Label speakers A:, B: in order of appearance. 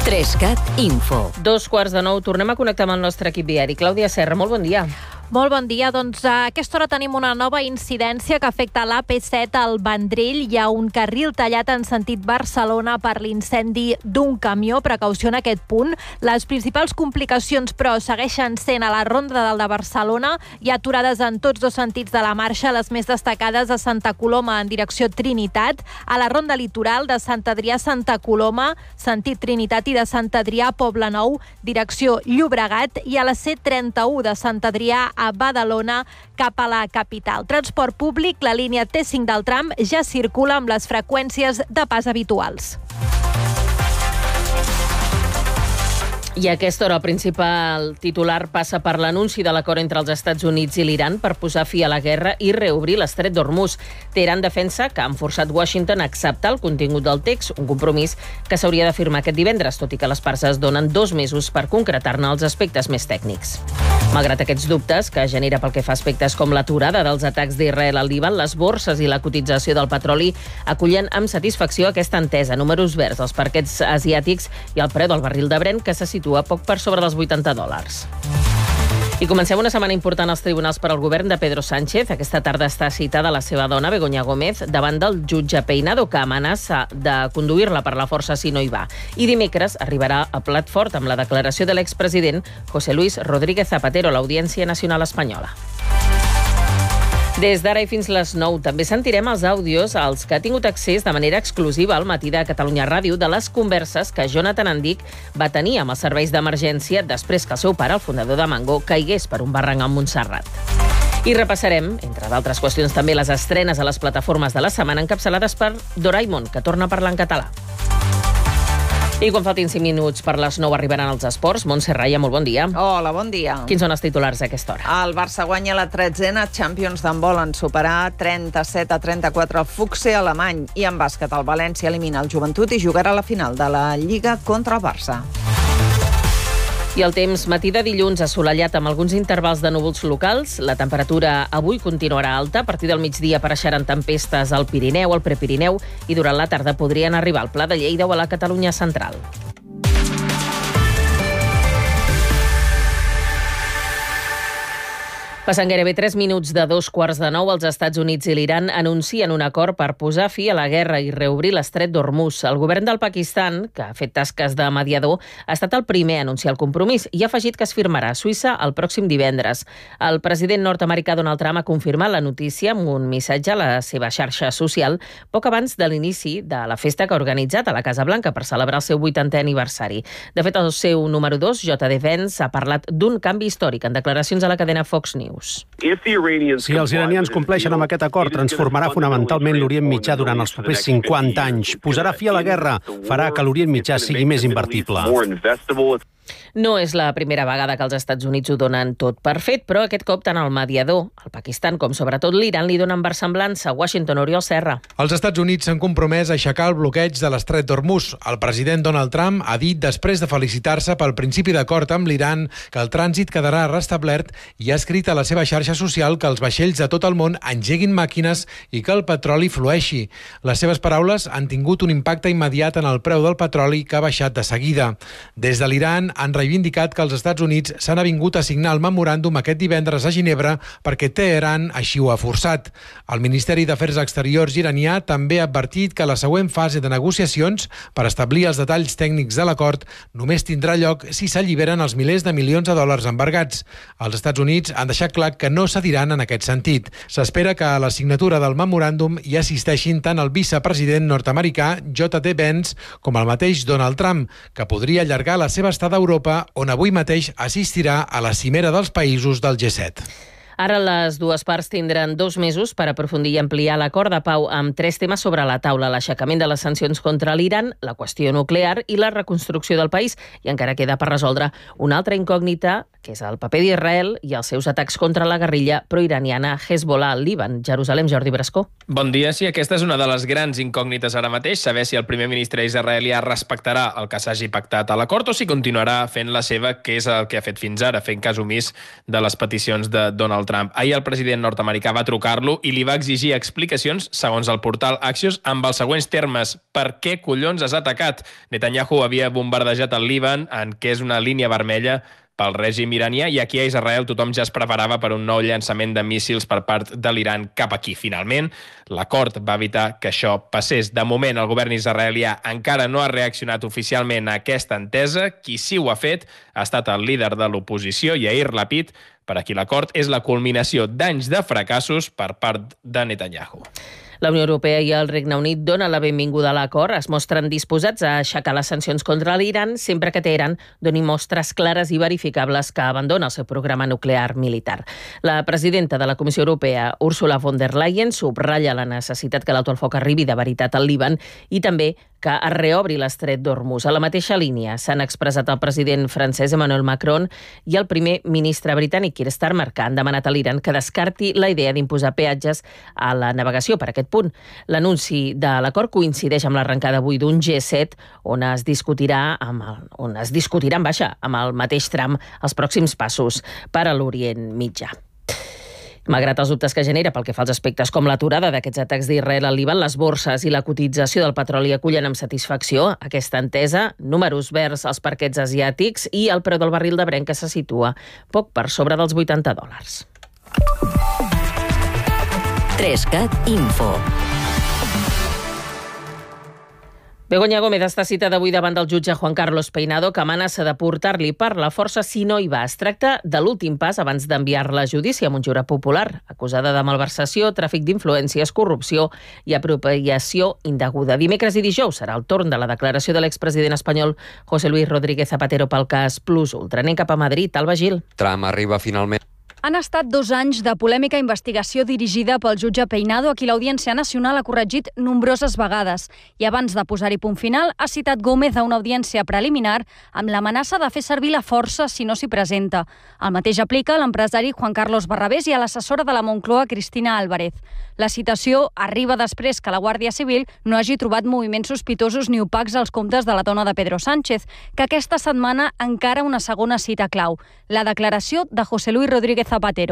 A: 3CAT Info.
B: 2:45, tornem a connectar amb el nostre equip viari. Clàudia Serra, molt bon dia.
C: Molt bon dia. Doncs a aquesta hora tenim una nova incidència que afecta l'AP7 al Vendrell. Hi ha un carril tallat en sentit Barcelona per l'incendi d'un camió. Precaució en aquest punt. Les principals complicacions, però, segueixen sent a la Ronda del de Barcelona. Hi ha aturades en tots dos sentits de la marxa, les més destacades a Santa Coloma en direcció Trinitat, a la Ronda Litoral de Sant Adrià a Santa Coloma, sentit Trinitat, i de Sant Adrià a Poblenou, direcció Llobregat, i a la C31 de Sant Adrià a Badalona cap a la capital. Transport públic, la línia T5 del tram ja circula amb les freqüències de pas habituals.
B: I a aquesta hora el principal titular passa per l'anunci de l'acord entre els Estats Units i l'Iran per posar fi a la guerra i reobrir l'estret d'Hormuz. Teheran defensa que han forçat Washington a acceptar el contingut del text, un compromís que s'hauria de firmar aquest divendres, tot i que les parts es donen 2 mesos per concretar-ne els aspectes més tècnics. Malgrat aquests dubtes, que genera pel que fa aspectes com l'aturada dels atacs d'Israel al Líban, les borses i la cotització del petroli acullen amb satisfacció aquesta entesa. Números verds als parquets asiàtics i el preu del barril de Brent, que se situa poc per sobre dels $80. I comencem una setmana important als tribunals per al govern de Pedro Sánchez. Aquesta tarda està citada la seva dona, Begoña Gómez, davant del jutge Peinado, que amenaça de conduir-la per la força si no hi va. I dimecres arribarà a plat fort amb la declaració de l'expresident José Luis Rodríguez Zapatero a l'Audiència Nacional Espanyola. Des d'ara i fins les 9 també sentirem els àudios als que ha tingut accés de manera exclusiva al matí de Catalunya Ràdio de les converses que Jonathan Andic va tenir amb els serveis d'emergència després que el seu pare, el fundador de Mango, caigués per un barranc a Montserrat. I repassarem, entre d'altres qüestions, també les estrenes a les plataformes de la setmana encapçalades per Doraemon, que torna a parlar en català. I quan faltin 5 minuts per les 9 arribaran els esports. Montse Raya, molt bon dia.
D: Hola, bon dia.
B: Quins són els titulars a aquesta hora?
D: El Barça guanya la 13a Champions d'handbol en superar 37-34 el Fuchse alemany. I en bàsquet, el València elimina el Joventut i jugarà la final de la Lliga contra el Barça.
B: I el temps, matí de dilluns assolellat amb alguns intervals de núvols locals. La temperatura avui continuarà alta. A partir del migdia apareixeran tempestes al Pirineu, al Prepirineu, i durant la tarda podrien arribar al Pla de Lleida o a la Catalunya central. Passen gairebé 3 minuts de 2:15. Els Estats Units i l'Iran anuncien un acord per posar fi a la guerra i reobrir l'estret d'Hormuz. El govern del Pakistan, que ha fet tasques de mediador, ha estat el primer a anunciar el compromís i ha afegit que es firmarà a Suïssa el pròxim divendres. El president nord-americà Donald Trump ha confirmat la notícia amb un missatge a la seva xarxa social poc abans de l'inici de la festa que ha organitzat a la Casa Blanca per celebrar el seu 80è aniversari. De fet, el seu número 2, J.D. Vance, ha parlat d'un canvi històric en declaracions a la cadena Fox News.
E: Si els iranians compleixen amb aquest acord, transformarà fonamentalment l'Orient Mitjà durant els propers 50 anys. Posarà fi a la guerra, farà que l'Orient Mitjà sigui més invertible.
B: No és la primera vegada que els Estats Units ho donen tot per fet, però aquest cop tant el mediador, el Pakistan, com sobretot l'Iran, li donen versemblança. Washington, Oriol Serra.
F: Els Estats Units s'han compromès a aixecar el bloqueig de l'estret d'Hormuz. El president Donald Trump ha dit, després de felicitar-se pel principi d'acord amb l'Iran, que el trànsit quedarà restablert i ha escrit a la seva xarxa social que els vaixells de tot el món engeguin màquines i que el petroli flueixi. Les seves paraules han tingut un impacte immediat en el preu del petroli, que ha baixat de seguida. Des de l'Iran han reivindicat que els Estats Units s'han avingut a signar el memoràndum aquest divendres a Ginebra perquè Teheran així ho ha forçat. El Ministeri d'Afers Exteriors iranià també ha advertit que la següent fase de negociacions per establir els detalls tècnics de l'acord només tindrà lloc si s'alliberen els milers de milions de dòlars embargats. Els Estats Units han deixat clar que no cediran en aquest sentit. S'espera que a la signatura del memoràndum hi assisteixin tant el vicepresident nord-americà J.D. Vance com el mateix Donald Trump, que podria allargar la seva estada a Europa, on avui mateix assistirà a la cimera dels països del G7.
B: Ara les dues parts tindran 2 mesos per aprofundir i ampliar l'acord de pau amb 3 temes sobre la taula: l'aixecament de les sancions contra l'Iran, la qüestió nuclear i la reconstrucció del país. I encara queda per resoldre una altra incògnita, que és el paper d'Israel i els seus atacs contra la guerrilla proiraniana Hezbollah al Líban. Jerusalem, Jordi Brascó.
G: Bon dia. Sí, aquesta és una de les grans incògnites ara mateix, saber si el primer ministre israelià respectarà el que s'hagi pactat a l'acord o si continuarà fent la seva, que és el que ha fet fins ara, fent cas omís de les peticions de Donald Trump. Ahir el president nord-americà va trucar-lo i li va exigir explicacions, segons el portal Axios, amb els següents termes. Per què collons has atacat? Netanyahu havia bombardejat el Líban, en què és una línia vermella pel règim iranià, i aquí a Israel tothom ja es preparava per un nou llançament de míssils per part de l'Iran cap aquí. Finalment, l'acord va evitar que això passés. De moment, el govern israelià encara no ha reaccionat oficialment a aquesta entesa. Qui sí ho ha fet ha estat el líder de l'oposició, Yair Lapid, per a qui l'acord és la culminació d'anys de fracassos per part de Netanyahu.
B: La Unió Europea i el Regne Unit donen la benvinguda a l'acord. Es mostren disposats a aixecar les sancions contra l'Iran sempre que Teheran doni mostres clares i verificables que abandona el seu programa nuclear militar. La presidenta de la Comissió Europea, Ursula von der Leyen, subratlla la necessitat que l'alto el foc arribi de veritat al Líban i també que es reobri l'estret d'Hormuz. A la mateixa línia s'han expressat el president francès Emmanuel Macron i el primer ministre britànic Keir Starmer, que han demanat a l'Iran que descarti la idea d'imposar peatges a la navegació per aquest punt. L'anunci de l'acord coincideix amb l'arrencada avui d'un G7 on es discutirà amb el mateix tram els pròxims passos per a l'Orient Mitjà. Malgrat els dubtes que genera pel que fa als aspectes com l'aturada d'aquests atacs d'Israel al Líban, les borses i la cotització del petroli acullen amb satisfacció aquesta entesa, números verds als parquets asiàtics i el preu del barril de Brent que se situa poc per sobre dels $80.
A: 3CAT Info.
B: Begoña Gómez està citada avui davant del jutge Juan Carlos Peinado, que amenaça de portar-li per la força si no hi va. Es tracta de l'últim pas abans d'enviar-la a judici amb un jurat popular, acusada de malversació, tràfic d'influències, corrupció i apropiació indeguda. Dimecres i dijous serà el torn de la declaració de l'expresident espanyol José Luis Rodríguez Zapatero pel cas Plus Ultra. Anem cap a Madrid. Alba Gil.
H: Trump arriba finalment.
I: Han estat 2 anys de polèmica investigació dirigida pel jutge Peinado, a qui l'Audiència Nacional ha corregit nombroses vegades. I abans de posar-hi punt final, ha citat Gómez a una audiència preliminar amb l'amenaça de fer servir la força si no s'hi presenta. El mateix aplica a l'empresari Juan Carlos Barrabés i a l'assessora de la Moncloa, Cristina Álvarez. La citació arriba després que la Guàrdia Civil no hagi trobat moviments sospitosos ni opacs als comptes de la dona de Pedro Sánchez, que aquesta setmana encara una segona cita clau, la declaració de José Luis Rodríguez Zapatero.